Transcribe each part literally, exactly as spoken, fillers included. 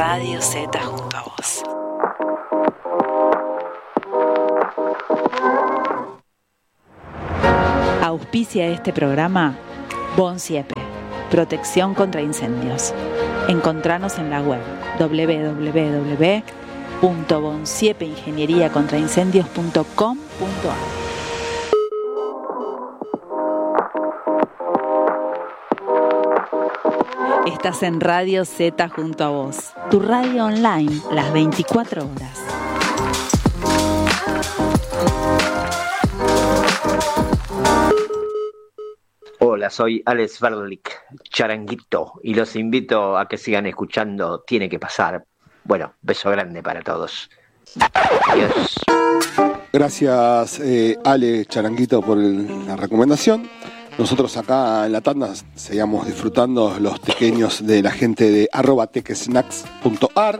Radio Z junto a vos. Auspicia este programa Bonsiepe, protección contra incendios. Encontranos en la web doble u doble u doble u punto bonsiepe ingeniería contra incendios punto com punto a r. Estás en Radio Z junto a vos, tu radio online, las veinticuatro horas. Hola, soy Alex Verlick, Charanguito, y los invito a que sigan escuchando Tiene que Pasar. Bueno, beso grande para todos. Adiós. Gracias, eh, Ale Charanguito, por el, la recomendación. Nosotros acá en la tanda seguimos disfrutando los pequeños de la gente de arroba techsnacks punto a r,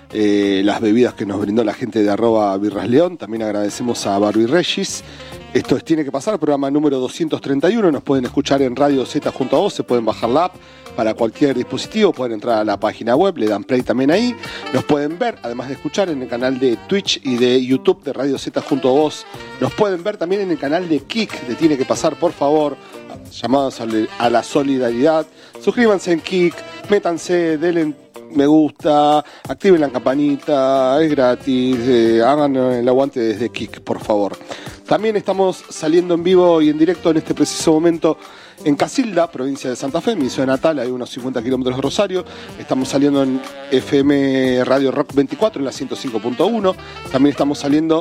eh, las bebidas que nos brindó la gente de arroba birras león. También agradecemos a Barbie Regis. Esto es Tiene que Pasar, programa número doscientos treinta y uno. Nos pueden escuchar en Radio Z junto a vos, se pueden bajar la app para cualquier dispositivo, pueden entrar a la página web, le dan play también ahí. Nos pueden ver, además de escuchar, en el canal de Twitch y de YouTube de Radio Z junto a vos. Nos pueden ver también en el canal de Kik de Tiene que Pasar, por favor. Llamados a la solidaridad. Suscríbanse en Kik, métanse, denle me gusta, activen la campanita, es gratis, eh, hagan el aguante desde Kik, por favor. También estamos saliendo en vivo y en directo en este preciso momento en Casilda, provincia de Santa Fe, mi ciudad natal, hay unos cincuenta kilómetros de Rosario. Estamos saliendo en F M Radio Rock veinticuatro en la ciento cinco punto uno. También estamos saliendo...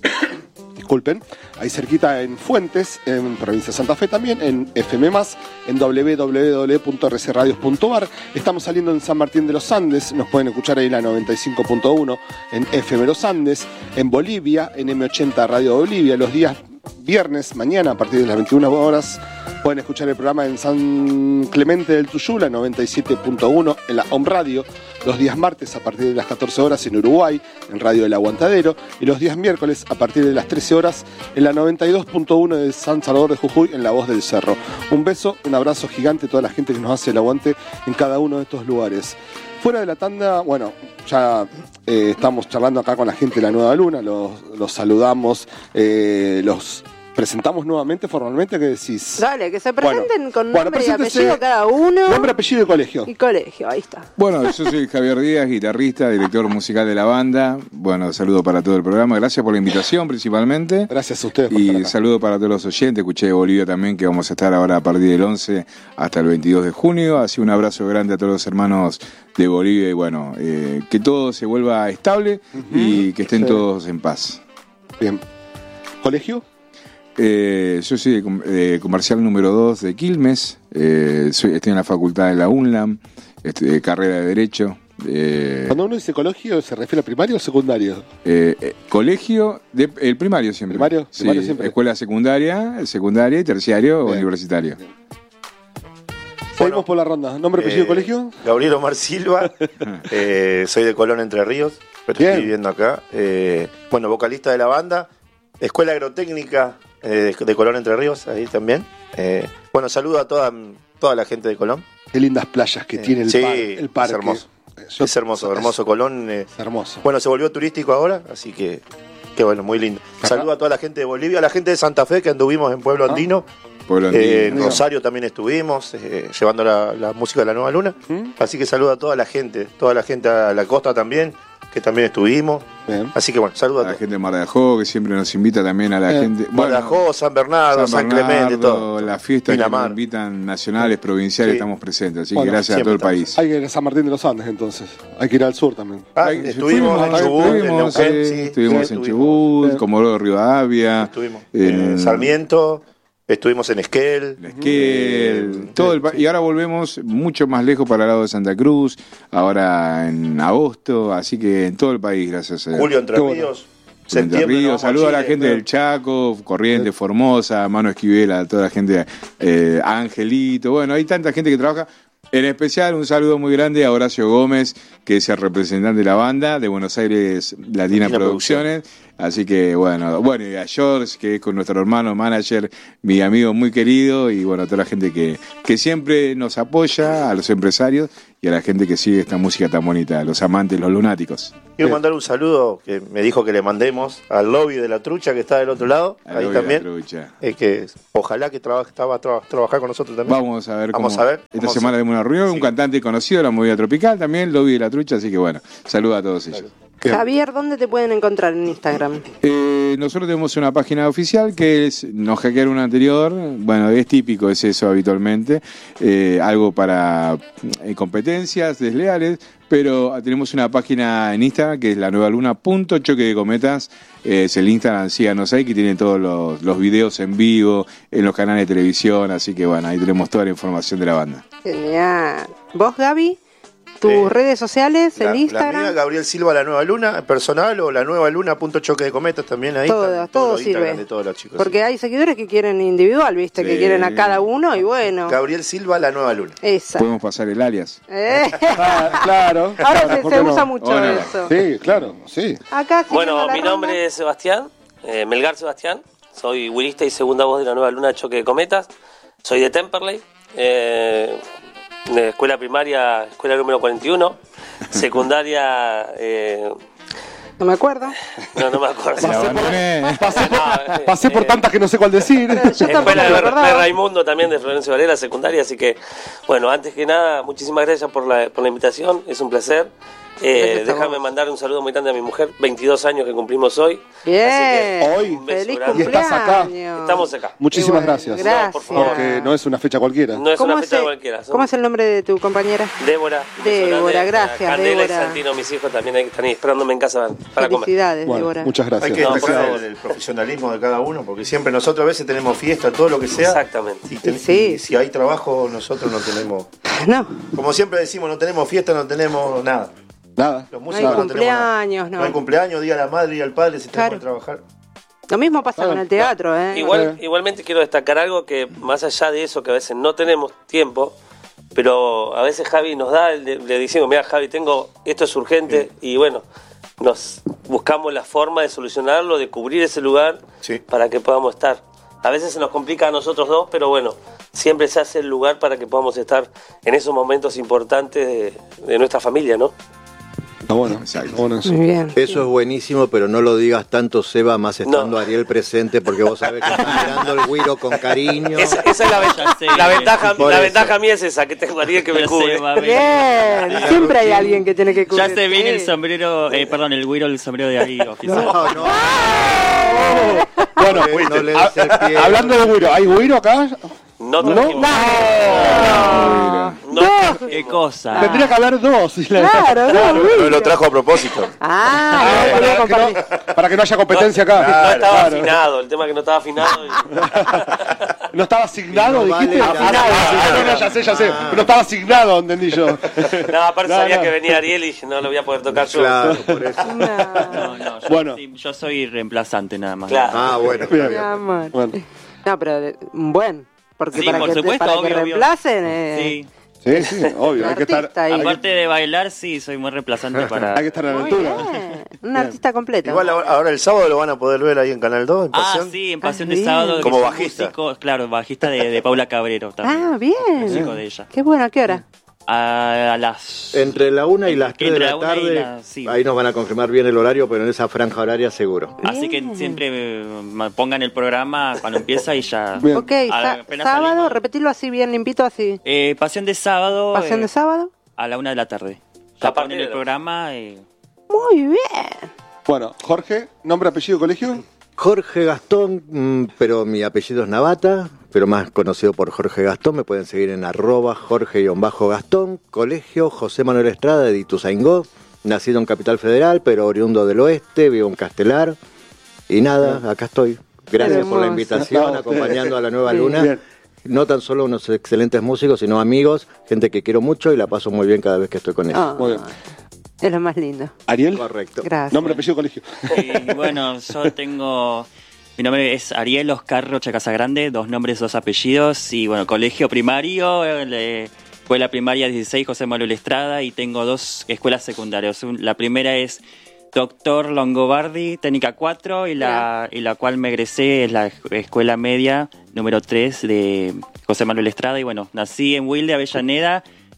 Disculpen, ahí cerquita en Fuentes, en provincia de Santa Fe también, en F M más, en doble u doble u doble u punto r c radios punto a r. Estamos saliendo en San Martín de los Andes, nos pueden escuchar ahí en la noventa y cinco punto uno, en F M Los Andes, en Bolivia, en M ochenta Radio Bolivia, los días viernes, mañana a partir de las veintiuna horas, pueden escuchar el programa en San Clemente del Tuyula, noventa y siete punto uno, en la Home Radio, los días martes a partir de las catorce horas en Uruguay, en Radio El Aguantadero, y los días miércoles a partir de las trece horas en la noventa y dos punto uno de San Salvador de Jujuy, en La Voz del Cerro. Un beso, un abrazo gigante a toda la gente que nos hace el aguante en cada uno de estos lugares. Fuera de la tanda, bueno, ya eh, estamos charlando acá con la gente de la Nueva Luna, los, los saludamos, eh, los presentamos nuevamente formalmente. ¿Qué decís? Dale, que se presenten bueno, con bueno, nombre y apellido cada uno. Nombre, apellido y colegio. Y colegio, ahí está. Bueno, yo soy Javier Díaz, guitarrista, director musical de la banda. Bueno, saludo para todo el programa. Gracias por la invitación principalmente. Gracias a ustedes por Y estar acá. saludo para todos los oyentes. Escuché de Bolivia también que vamos a estar ahora a partir del once hasta el veintidós de junio. Así un abrazo grande a todos los hermanos de Bolivia y bueno, eh, que todo se vuelva estable uh-huh. y que estén sí. todos en paz. Bien. ¿Colegio? Eh, yo soy de, de comercial número dos de Quilmes, eh, soy, estoy en la facultad de la UNLAM, este, carrera de Derecho. Eh, Cuando uno dice colegio, ¿se refiere a primario o secundario? Eh, eh, colegio, de, el primario siempre. ¿Primario? Sí, primario siempre. Escuela secundaria, secundaria y terciario o universitario. Bien. Seguimos bueno, por la ronda. ¿Nombre, apellido, eh, colegio? Gabriel Omar Silva, eh, soy de Colón, Entre Ríos, pero Bien. estoy viviendo acá. Eh, bueno, vocalista de la banda, Escuela Agrotécnica eh, de, de Colón, Entre Ríos, ahí también. Eh, bueno, saludo a toda, toda la gente de Colón. Qué lindas playas que eh, tiene el, sí, par, el parque. Es hermoso. Yo, es hermoso, hermoso Colón. Eh, es hermoso. Bueno, se volvió turístico ahora, así que, que bueno, muy lindo. Ajá. Saludo a toda la gente de Bolivia, a la gente de Santa Fe que anduvimos en Pueblo Andino. Ah. Pueblo Andino. Eh, en Rosario también estuvimos, eh, llevando la, la música de la Nueva Luna. ¿Mm? Así que saludo a toda la gente, toda la gente a la costa también, que también estuvimos. Bien. Así que bueno, saludo a, a la gente de Mar de Ajó, que siempre nos invita también a la Bien. gente. Mar de Ajó, San Bernardo, San, Bernardo, San Clemente, todo. Las fiestas que nos invitan nacionales, provinciales, sí. estamos presentes. Así bueno, que gracias a todo el estamos. país. Hay que ir a San Martín de los Andes entonces. Hay que ir al sur también. Ah, Hay, estuvimos, estuvimos en Chubut, estuvimos, en Neuquén, sí, estuvimos sí, en Chubut, Comodoro Rivadavia. Estuvimos en Sarmiento. Estuvimos en Esquel. En Esquel, todo el pa- y ahora volvemos mucho más lejos para el lado de Santa Cruz, ahora en agosto, así que en todo el país, gracias a Dios. Julio, Entre Ríos. Entre Ríos, saludo a la gente del Chaco, Corrientes, Formosa, Mano Esquivel, a toda la gente, eh, Angelito, bueno, hay tanta gente que trabaja. En especial un saludo muy grande a Horacio Gómez, que es el representante de la banda de Buenos Aires Latina, Latina Producciones. Producción. Así que bueno, bueno, y a George, que es con nuestro hermano manager, mi amigo muy querido, y bueno, a toda la gente que, que siempre nos apoya, a los empresarios, y a la gente que sigue esta música tan bonita, los amantes, los lunáticos. Quiero mandar un saludo que me dijo que le mandemos al lobby de la trucha que está del otro lado, Al ahí lobby de también. la trucha. Eh, que ojalá que traba, estaba, traba, trabajar con nosotros también. Vamos a ver cómo. Vamos a ver. Esta Vamos semana a... tenemos una reunión, Sí. un cantante conocido de la movida tropical también, Lobby de la Trucha, así que bueno, saluda a todos ellos. Bien. Javier, ¿dónde te pueden encontrar en Instagram? Eh, nosotros tenemos una página oficial que es nos hackearon una anterior, bueno, es típico, es eso habitualmente, eh, algo para eh, competencias desleales, pero tenemos una página en Instagram que es la nueva luna punto choque de cometas, eh, es el Instagram, síganos ahí que tiene todos los, los videos en vivo, en los canales de televisión, así que bueno, ahí tenemos toda la información de la banda. Genial. ¿Vos, Gaby? ¿Tus Eh, redes sociales? La, ¿El Instagram? la mía, Gabriel Silva, la nueva luna, personal, o la nueva luna punto choque de cometas también ahí. Todo, están todo todos los Instagram sirve. de todos los chicos. Porque hay seguidores que quieren individual, ¿viste? Que Sí. quieren a cada uno y bueno. Gabriel Silva, la nueva luna. Esa. Podemos pasar el alias. Eh. Ah, claro. Ahora claro, se, ¿por se qué no? usa mucho Ahora. eso. Sí, claro, sí. Acá, Bueno, siguiendo la mi ronda. nombre es Sebastián, eh, Melgar Sebastián. Soy wilista y segunda voz de la nueva luna de choque de cometas. Soy de Temperley, eh, de escuela primaria, escuela número cuarenta y uno. Secundaria, eh, No me acuerdo. no, no me acuerdo. La abandoné. Pasé por, No, eh, pasé por eh, tantas que no sé cuál decir. Yo tampoco Escuela me de, acordaba. de Raimundo también, de Florencio Varela, secundaria, así que, bueno, antes que nada, muchísimas gracias por la, por la invitación, es un placer. Eh, Gracias a déjame vos. mandar un saludo muy grande a mi mujer, veintidós años que cumplimos hoy. Bien. Así que, Hoy. un beso Feliz grande. Y estás acá. cumpleaños. Estamos acá. Muchísimas Qué gracias. bueno. Gracias. No, por favor. Porque no es una fecha cualquiera. No es ¿Cómo, una es fecha el, cualquiera. son- ¿Cómo es el nombre de tu compañera? Débora. un beso Débora, grande. gracias, Candela Débora. y Santino, mis hijos también ahí están ahí esperándome en casa para comer. Felicidades, Bueno, Débora. muchas Hay gracias. que No, por destacar favor. el, el profesionalismo de cada uno, porque siempre nosotros a veces tenemos fiesta, todo lo que sea. Exactamente. Y, ten- Sí. y si hay trabajo, nosotros no tenemos. No, Como siempre decimos, no tenemos fiesta, no tenemos nada. Nada. Los no músicos hay no, tenemos nada. cumpleaños, no. No hay cumpleaños, día de la madre y al padre si tenemos Claro. que trabajar. Lo mismo pasa Ah, con el teatro, ¿eh? Igual, igualmente quiero destacar algo que más allá de eso, que a veces no tenemos tiempo, pero a veces Javi nos da, le, le decimos, mira Javi, tengo, esto es urgente, y bueno, nos buscamos la forma de solucionarlo, de cubrir ese lugar Sí. para que podamos estar. A veces se nos complica a nosotros dos, pero bueno, siempre se hace el lugar para que podamos estar en esos momentos importantes de, de nuestra familia, ¿no? Está bueno. Exacto. Está bueno eso. Muy bien. Eso es buenísimo, pero no lo digas tanto, Seba, más estando No. Ariel presente, porque vos sabés que está mirando el güiro con cariño. Esa, esa es la, ventaja, sé. la ventaja, Por la eso. ventaja mía es esa, que tengo a alguien que me Ya cubre. sé, va a ver. Bien. Siempre hay alguien que tiene que cubrir. Ya se viene el Sí. sombrero, eh, perdón, el güiro, el sombrero de ahí, oficial. No, no, Bueno, no, le- no le des el pie. hablando de güiro, ¿hay güiro acá? No, ¿No? trajimos. No. No trajimos. Qué cosa. Tendría que haber dos. Claro, no, No, William. lo trajo a propósito. Ah, Ah, no podía para, que compartir. no, para que no haya competencia acá. No estaba Claro. afinado, el tema es que no estaba afinado. y- No estaba asignado, Y no dijiste. vale la- Afinado. Ah, no, no, ya sé, ya sé. No estaba asignado, entendí yo. No, aparte No, sabía no. que venía Ariel y dije, no lo voy a poder tocar yo. Claro, por eso. No, No, no, yo, Bueno. sí, yo soy reemplazante nada más. Claro. Ah, bueno, está Bien. mi bien. amor. Bueno. No, pero de- un buen. Porque Sí, para, por que, supuesto, para que obvio, obvio. reemplacen. Eh, Sí. Sí, sí, obvio. Hay que estar, artista ahí. Aparte de bailar, sí, soy muy reemplazante para... hay que estar a la Muy altura. bien. Un artista completo. Igual ahora, ahora el sábado lo van a poder ver ahí en Canal dos, en Ah, Pasión. sí, en Pasión Ah, de Sábado. que Como es bajista. músico, claro, bajista de, de Paula Cabrero también. Ah, bien. Músico de ella. Qué bueno, ¿a qué hora? A, a las... Entre la una y las tres de Entre la la una y tarde, la- sí. ahí nos van a confirmar bien el horario, pero en esa franja horaria seguro. Así que Bien. siempre eh, pongan el programa cuando empieza y ya... Bien. Ok, A- sa- apenas sábado, salimos. repetirlo así bien limpito, así. Eh, Pasión de Sábado. Pasión eh, de sábado. A la una de la tarde. Ya A partir ponen de el las- programa. eh, Muy bien. Bueno, Jorge, nombre, apellido, colegio. Jorge Gastón, mm, pero mi apellido es Navata, pero más conocido por Jorge Gastón. Me pueden seguir en arroba Jorge-Gastón. Colegio José Manuel Estrada de Ituzaingó. Nacido en Capital Federal, pero oriundo del oeste, vivo en Castelar. Y nada, acá estoy. Gracias por la Hermoso. invitación, No, acompañando a la Nueva Bien. Luna. Bien. No tan solo unos excelentes músicos, sino amigos, gente que quiero mucho y la paso muy bien cada vez que estoy con ellos. Ah, Muy bien. es lo más lindo. Ariel, Correcto. Gracias. nombre, apellido, colegio. y bueno, yo tengo. Mi nombre es Ariel Oscar Rocha Casagrande, dos nombres, dos apellidos. Y bueno, colegio primario, eh, le- escuela primaria dieciséis, José Manuel Estrada. Y tengo dos escuelas secundarias. Un- La primera es Doctor Longobardi, técnica cuatro. Y la, y la cual me egresé es la esc- escuela media número tres de José Manuel Estrada. Y bueno, nací en Wilde, Avellaneda.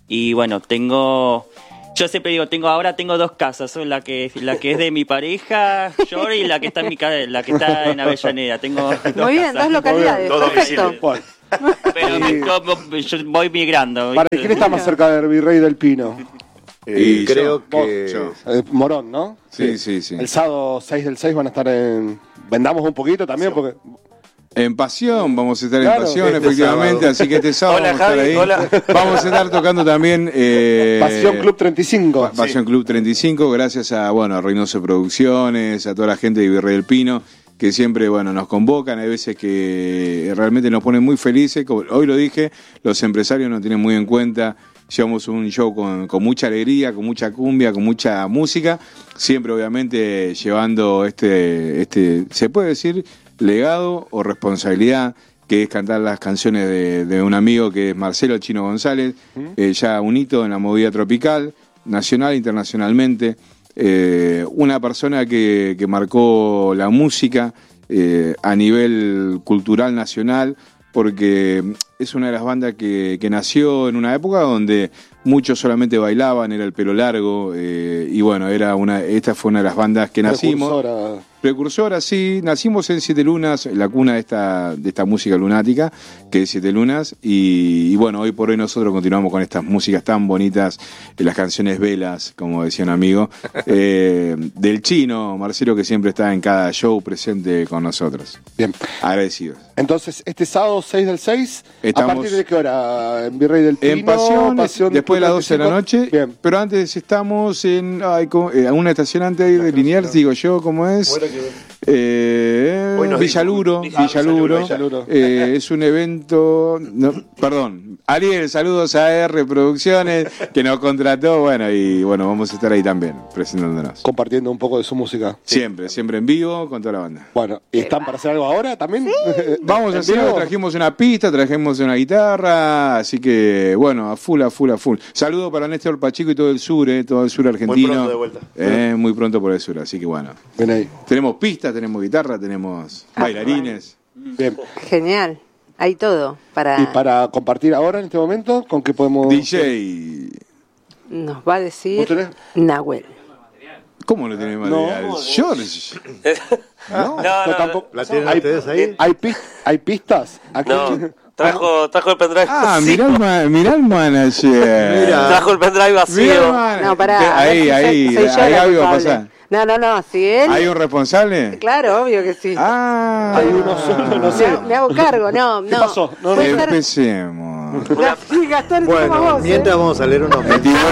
Y bueno, tengo... Yo siempre digo, tengo ahora tengo dos casas, son la que la que es de mi pareja, yo, y la que está en mi ca- la que está en Avellaneda. Tengo dos Muy bien, casas. dos localidades. Dos Perfecto. domicilios. Pero me- yo, yo voy migrando. ¿Para ¿viste? quién está más cerca del Virrey del Pino? Eh, Y creo yo, que yo. Eh, Morón, ¿no? Sí, sí, sí. El sábado seis del seis van a estar en... Vendamos un poquito también porque... En Pasión, vamos a estar Claro, en Pasión, este efectivamente, sábado. así que este sábado Hola, vamos a estar Javi, ahí. hola. Vamos a estar tocando también eh, Pasión Club treinta y cinco. Pa- Pasión Club treinta y cinco, gracias a bueno a Reynoso Producciones, a toda la gente de Virrey del Pino, que siempre bueno nos convocan, hay veces que realmente nos ponen muy felices, como hoy lo dije, los empresarios nos tienen muy en cuenta. Llevamos un show con, con mucha alegría, con mucha cumbia, con mucha música, siempre obviamente llevando este, este, se puede decir, legado o responsabilidad, que es cantar las canciones de, de un amigo que es Marcelo Chino González, eh, ya un hito en la movida tropical, nacional, internacionalmente, eh, una persona que, que marcó la música eh, a nivel cultural nacional, porque es una de las bandas que, que nació en una época donde muchos solamente bailaban, era el pelo largo, eh, y bueno, era una, esta fue una de las bandas que nacimos. Precursora. Precursora, sí, nacimos en Siete Lunas, la cuna de esta, de esta música lunática, que es Siete Lunas, y, y bueno, hoy por hoy nosotros continuamos con estas músicas tan bonitas, eh, las canciones velas, como decía un amigo, eh, del Chino, Marcelo, que siempre está en cada show presente con nosotros. Bien. Agradecidos. Entonces, este sábado seis del seis, Estamos- ¿a partir de qué hora? ¿En Virrey del Pino? En Pasión, Pasión después de las doce de la treinta y cinco. noche, Bien. pero antes estamos en ay, ¿cómo? Eh, una estación antes ahí de Liniers, digo yo, ¿cómo es? Eh, Hoy nos Villaluro, dijo. Ah, Villaluro, Villaluro. eh, es un evento, no, perdón, Ariel, saludos a R Producciones, que nos contrató, bueno, y bueno, vamos a estar ahí también, presentándonos. Compartiendo un poco de su música. Siempre, siempre en vivo, con toda la banda. Bueno, ¿y están para hacer algo ahora también? Vamos a ¿En hacer, vivo? trajimos una pista, trajimos una guitarra, así que bueno, a full, a full, a full. Saludo para Néstor Pacheco y todo el sur, eh, todo el sur argentino. pronto de vuelta. Eh, muy pronto por el sur, así que bueno. Ven ahí. Tenemos pistas, tenemos guitarra, tenemos bailarines. Bien. Genial. Hay todo para... ¿Y para compartir ahora en este momento? ¿Con qué podemos...? D J. Nos va a decir ¿Vos tenés? Nahuel. ¿Cómo lo tenemos No. material? George. No, no, Yo no. tampoco- ¿La tienen ¿Hay, ustedes ahí? ¿hay, pis- ¿Hay pistas? Aquí. No, trajo, trajo el pendrive Ah, vacío. mirá el, ma- mirá el manager. Mira. Trajo el pendrive Mirá el vacío. manager. No, pará. a ver Ahí, si ahí, soy, soy yo ahí la algo va a culpable. pasar. No, no, no. Si él... ¿Hay un responsable? Claro, obvio que sí. Ah, Hay uno solo, no sé. Me, me hago cargo, no, no. ¿Qué pasó? No, no. Puede ser- Empecemos. Sí, Gastón, Bueno, somos vos, mientras ¿eh? vamos a leer unos El tiburón,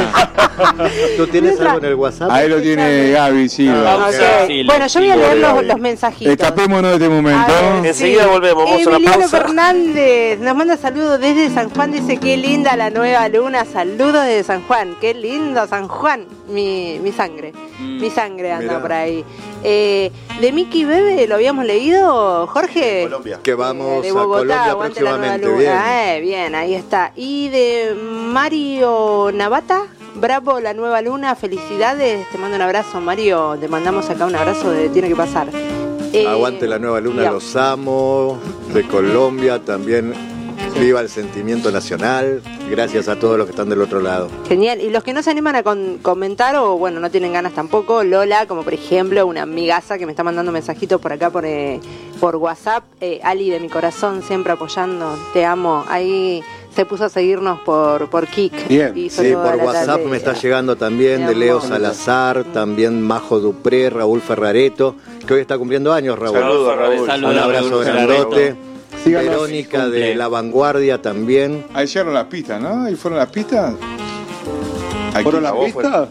¿Tú tienes Mientras- algo en el WhatsApp? ahí lo tiene Gaby, sí. Ah, ok. Sí, Bueno, yo voy a sí, leer los, Gaby. los mensajitos. Escapémonos de este momento. A ver, Enseguida volvemos, vamos a una Emiliano pausa. Fernández nos manda saludos desde San Juan, dice qué linda la nueva luna, saludos desde San Juan, qué lindo San Juan, mi, mi sangre, Mm. mi sangre anda Mirá. por ahí. Eh, de Mickey Bebe, ¿lo habíamos leído, Jorge? Colombia. Que vamos Eh, de a Bogotá, Colombia aguante la nueva próximamente. luna. Bien. Eh, bien, ahí está. Y de Mario Navata, bravo la nueva luna, felicidades, te mando un abrazo Mario, te mandamos acá un abrazo de Tiene que pasar. Eh, Aguante la nueva luna, ya. los amo. De Colombia también. Viva el sentimiento nacional. Gracias a todos los que están del otro lado. Genial. Y los que no se animan a con- comentar o bueno, no tienen ganas tampoco, Lola, como por ejemplo una amigaza que me está mandando mensajitos por acá por, eh, por WhatsApp, eh, Ali de mi corazón, siempre apoyando, te amo. Ahí se puso a seguirnos por, por Kik. Bien. Hizo Sí, toda por la WhatsApp tarea. me está llegando también Mi de Leo amor. Salazar, también Majo Dupré, Raúl Ferrareto, que hoy está cumpliendo años, Raúl. Saludos, Raúl. Saludos, Un abrazo Raúl grandote. Síganos. Verónica de Cumple. La Vanguardia también. Ahí llegaron las pistas, ¿no? Ahí fueron las pistas. Aquí. ¿Fueron las a vos, pistas?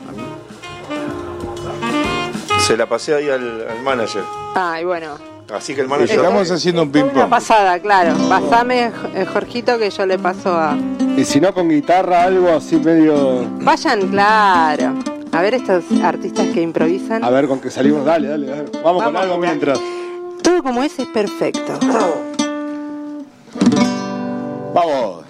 Se la pasé ahí al, al manager. Ay, bueno. Así que el manager. Estamos haciendo un Una ping-pong. pasada, claro. Pasame, eh, Jorgito, que yo le paso a... Y si no, con guitarra, algo así medio... Vayan, claro. A ver estos artistas que improvisan. A ver, con que salimos. Dale, dale, dale. Vamos, con Vamos, algo dale. mientras. Todo como es es perfecto. Vamos.